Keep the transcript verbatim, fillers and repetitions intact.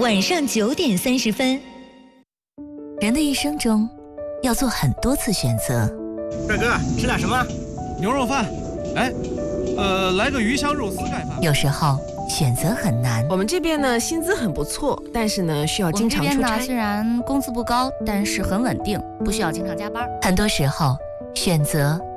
晚上九点三十分。 人的一生中，要做很多次选择。 帅哥，吃点什么？ 牛肉饭。哎，呃，来个鱼香肉丝盖饭。 有时候选择很难。 我们这边呢，薪资很不错，但是呢，需要经常出差。 我们这边呢，虽然工资不高，但是很稳定，不需要经常加班。 很多时候，选择